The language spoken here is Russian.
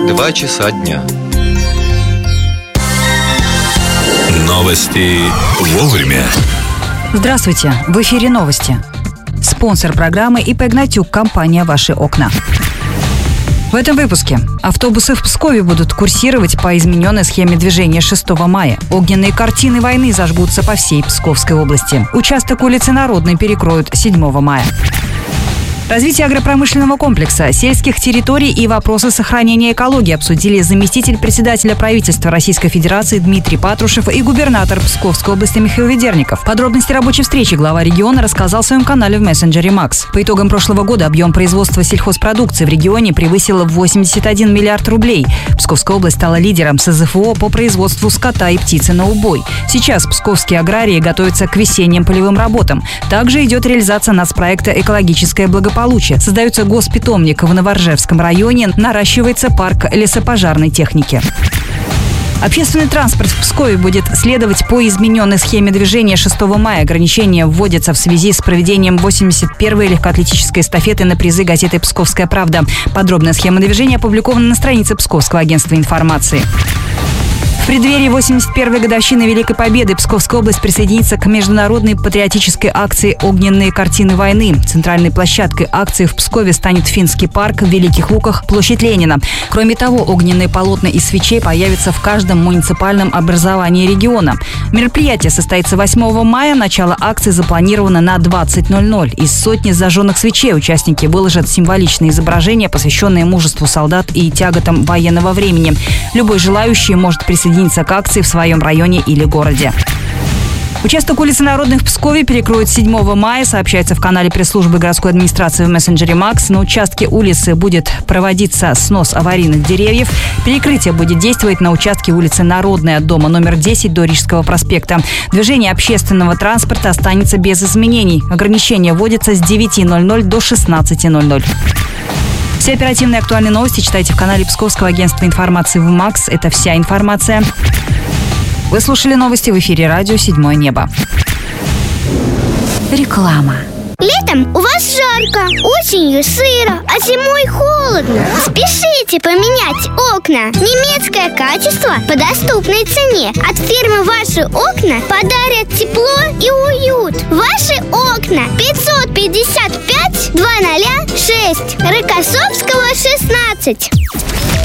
2 часа дня. Новости вовремя. Здравствуйте, в эфире новости. Спонсор программы ИП «Гнатюк», компания «Ваши окна». В этом выпуске автобусы в Пскове будут курсировать по измененной схеме движения 6 мая. Огненные картины войны зажгутся по всей Псковской области. Участок улицы Народной перекроют 7 мая. Развитие агропромышленного комплекса, сельских территорий и вопросы сохранения экологии обсудили заместитель председателя правительства Российской Федерации Дмитрий Патрушев и губернатор Псковской области Михаил Ведерников. Подробности рабочей встречи глава региона рассказал в своем канале в мессенджере Макс. По итогам прошлого года объем производства сельхозпродукции в регионе превысил 81 миллиард рублей. Псковская область стала лидером СЗФО по производству скота и птицы на убой. Сейчас псковские аграрии готовятся к весенним полевым работам. Также идет реализация нацпроекта «Экологическое благополучие». Создается госпитомник в Новоржевском районе, наращивается парк лесопожарной техники. Общественный транспорт в Пскове будет следовать по измененной схеме движения 6 мая. Ограничения вводятся в связи с проведением 81-й легкоатлетической эстафеты на призы газеты «Псковская правда». Подробная схема движения опубликована на странице Псковского агентства информации. В преддверии 81-й годовщины Великой Победы Псковская область присоединится к международной патриотической акции «Огненные картины войны». Центральной площадкой акции в Пскове станет Финский парк, в Великих Луках, площадь Ленина. Кроме того, огненные полотна из свечей появятся в каждом муниципальном образовании региона. Мероприятие состоится 8 мая. Начало акции запланировано на 20:00. Из сотни зажженных свечей участники выложат символичные изображения, посвященные мужеству солдат и тяготам военного времени. Любой желающий может присоединиться к акции в своем районе или городе. Участок улицы Народной в Пскове перекроют 7 мая, сообщается в канале пресс-службы городской администрации в мессенджере Макс. На участке улицы будет проводиться снос аварийных деревьев. Перекрытие будет действовать на участке улицы Народной от дома номер 10 до Рижского проспекта. Движение общественного транспорта останется без изменений. Ограничения вводятся с 9:00 до 16:00. Все оперативные и актуальные новости читайте в канале Псковского агентства информации в МАКС. Это вся информация. Вы слушали новости в эфире радио «Седьмое небо». Реклама. Летом у вас жарко, осенью сыро, а зимой холодно. Спешите поменять окна. Немецкое качество по доступной цене. От фирмы «Ваши окна» подарят тепло и уют. «Ваши окна» 555 206, Рокоссовского 16.